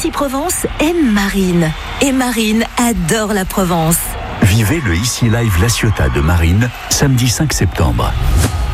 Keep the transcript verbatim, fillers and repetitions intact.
Ici Provence aime Marine. Et Marine adore la Provence. Vivez le Ici Live La Ciotat de Marine, samedi cinq septembre.